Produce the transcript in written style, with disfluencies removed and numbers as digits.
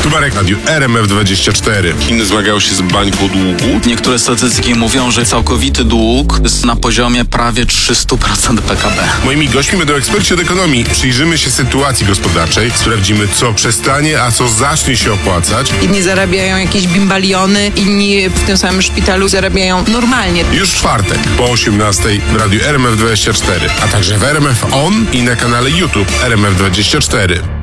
Tu Marek, Radiu RMF24. Chiny zmagają się z bańką długu. Niektóre statystyki mówią, że całkowity dług jest na poziomie prawie 300% PKB. Moimi gośćmi będą eksperci od ekonomii. Przyjrzymy się sytuacji gospodarczej, sprawdzimy, co przestanie, a co zacznie się opłacać. Inni zarabiają jakieś bimbaliony, inni w tym samym szpitalu zarabiają normalnie. Już w czwartek po 18:00 w Radiu RMF24, a także w RMF On i na kanale YouTube RMF24.